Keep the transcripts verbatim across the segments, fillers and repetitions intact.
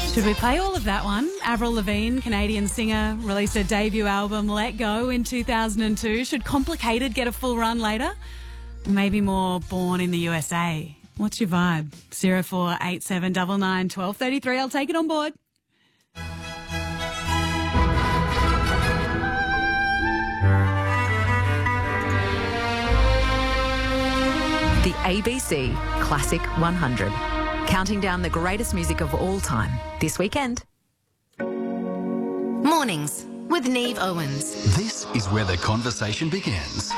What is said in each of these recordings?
Should we play all of that one? Avril Lavigne, Canadian singer, released her debut album Let Go in two thousand two. Should Complicated get a full run later? Maybe more Born in the U S A. What's your vibe? zero four eight seven nine nine one two three three. I'll take it on board. The A B C Classic one hundred. Counting down the greatest music of all time this weekend. Mornings with Neve Owens. This is where the conversation begins.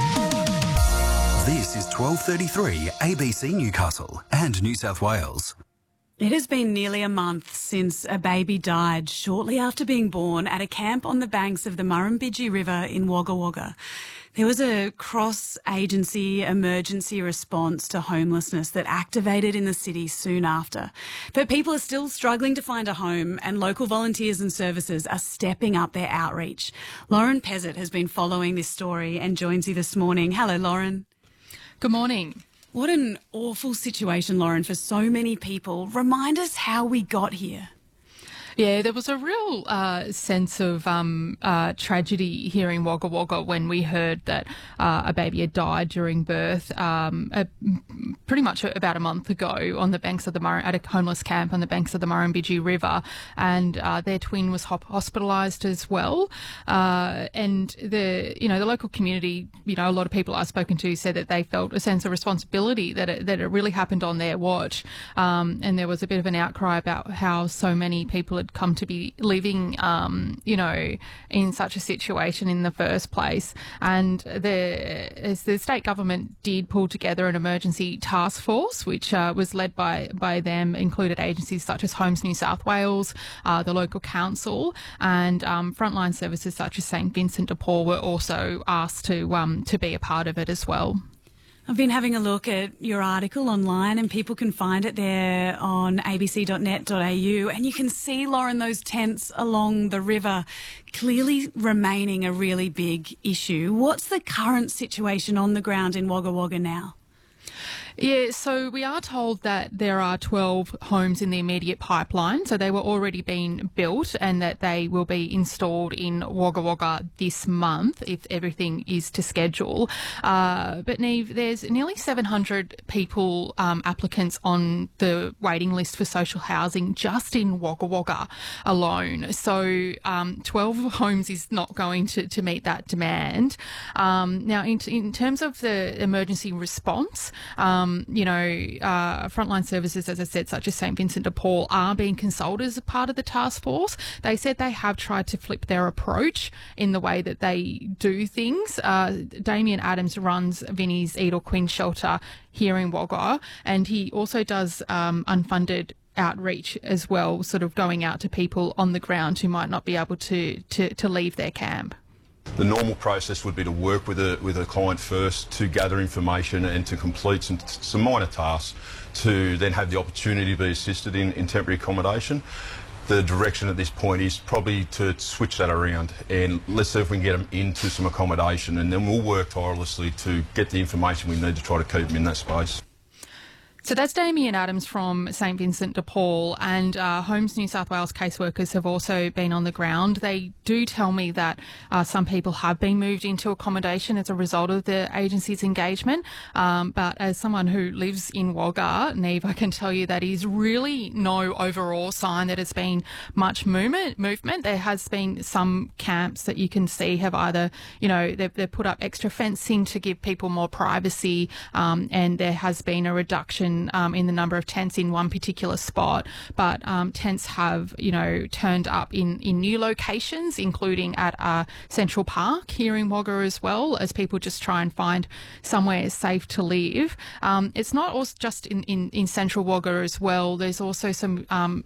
This is twelve thirty-three A B C Newcastle and New South Wales. It has been nearly a month since a baby died shortly after being born at a camp on the banks of the Murrumbidgee River in Wagga Wagga. There was a cross-agency emergency response to homelessness that activated in the city soon after. But people are still struggling to find a home, and local volunteers and services are stepping up their outreach. Lauren Pezzett has been following this story and joins you this morning. Hello, Lauren. Good morning. What an awful situation, Lauren, for so many people. Remind us how we got here. Yeah, there was a real uh, sense of um, uh, tragedy here in Wagga Wagga when we heard that uh, a baby had died during birth um, a, pretty much about a month ago on the banks of the Mur- at a homeless camp on the banks of the Murrumbidgee River, and uh, their twin was hop- hospitalised as well. Uh, and the you know the local community, you know, a lot of people I've spoken to said that they felt a sense of responsibility that it, that it really happened on their watch, um, and there was a bit of an outcry about how so many people had come to be living, um, you know, in such a situation in the first place. And the, as the state government did pull together an emergency task force, which uh, was led by, by them, included agencies such as Homes New South Wales, uh, the local council, and um, frontline services such as Saint Vincent de Paul were also asked to um, to be a part of it as well. I've been having a look at your article online, and people can find it there on a b c dot net dot a u, and you can see, Lauren, those tents along the river clearly remaining a really big issue. What's the current situation on the ground in Wagga Wagga now? Yeah, so we are told that there are twelve homes in the immediate pipeline, so they were already being built, and that they will be installed in Wagga Wagga this month if everything is to schedule. Uh, but Neve, there's nearly seven hundred people, um, applicants on the waiting list for social housing just in Wagga Wagga alone. So um, twelve homes is not going to, to meet that demand. Um, now, in, in terms of the emergency response, um, Um, you know, uh, frontline services, as I said, such as Saint Vincent de Paul, are being consulted as a part of the task force. They said they have tried to flip their approach in the way that they do things. Uh, Damien Adams runs Vinnie's Edel Quinn shelter here in Wagga, and he also does um, unfunded outreach as well, sort of going out to people on the ground who might not be able to, to, to leave their camp. The normal process would be to work with a with a client first to gather information and to complete some some minor tasks, to then have the opportunity to be assisted in, in temporary accommodation. The direction at this point is probably to switch that around, and let's see if we can get them into some accommodation, and then we'll work tirelessly to get the information we need to try to keep them in that space. So that's Damien Adams from Saint Vincent de Paul, and uh, Homes New South Wales caseworkers have also been on the ground. They do tell me that uh, some people have been moved into accommodation as a result of the agency's engagement. Um, but as someone who lives in Wagga, Neve, I can tell you that is really no overall sign that there's been much movement. Movement. There has been some camps that you can see have either, you know, they've, they've put up extra fencing to give people more privacy, um, and there has been a reduction Um, in the number of tents in one particular spot, but um, tents have, you know, turned up in, in new locations, including at uh, Central Park here in Wagga as well, as people just try and find somewhere safe to live. Um, it's not also just in, in, in Central Wagga as well. There's also some um,